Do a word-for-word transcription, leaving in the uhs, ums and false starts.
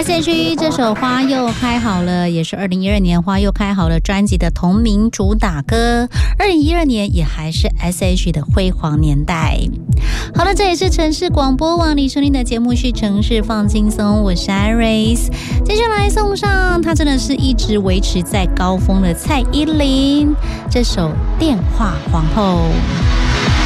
S H E 这首《花又开好了》也是二零一二年《花又开好了》专辑的同名主打歌。二零一二年也还是 S H E 的辉煌年代。好了，这也是城市广播网里收听的节目是城市放轻松，我是 Iris。接下来送上她真的是一直维持在高峰的蔡依林这首《电话皇后》。